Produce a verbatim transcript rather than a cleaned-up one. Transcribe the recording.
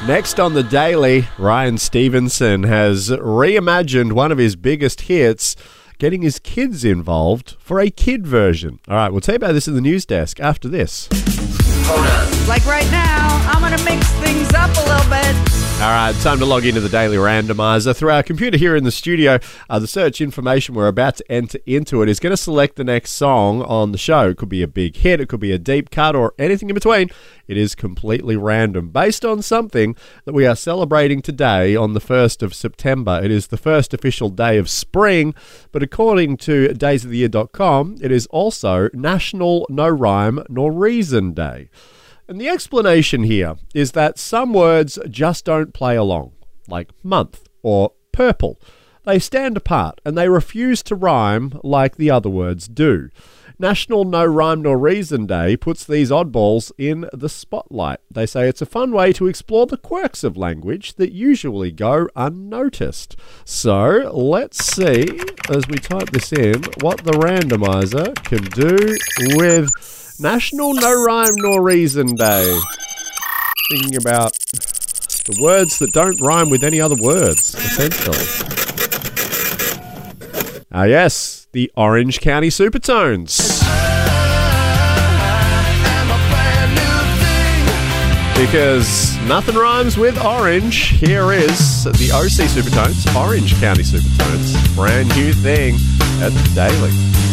Next on the Daily, Ryan Stevenson has reimagined one of his biggest hits, getting his kids involved for a kid version. All right, we'll tell you about this in the news desk after this. Hold on. Like right now, I'm going to mix things up a little bit. All right, time to log into the Daily Randomizer. Through our computer here in the studio, uh, the search information we're about to enter into it is going to select the next song on the show. It could be a big hit, it could be a deep cut, or anything in between. It is completely random, based on something that we are celebrating today on the first of September. It is the first official day of spring, but according to days of the year dot com, it is also National No Rhyme Nor Reason Day. And the explanation here is that some words just don't play along, like month or purple. They stand apart and they refuse to rhyme like the other words do. National No Rhyme Nor Reason Day puts these oddballs in the spotlight. They say it's a fun way to explore the quirks of language that usually go unnoticed. So let's see, as we type this in, what the randomizer can do with National No Rhyme Nor Reason Day. Thinking about the words that don't rhyme with any other words, essentially. Ah yes, the Orange County Supertones. Because nothing rhymes with orange, here is the O C Supertones, Orange County Supertones, brand new thing at the Daily.